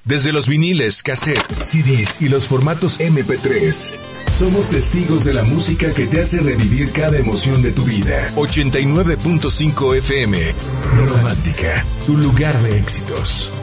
Desde los viniles, cassettes, CDs y los formatos MP3. Somos testigos de la música que te hace revivir cada emoción de tu vida. 89.5 FM. Romántica, tu lugar de éxitos.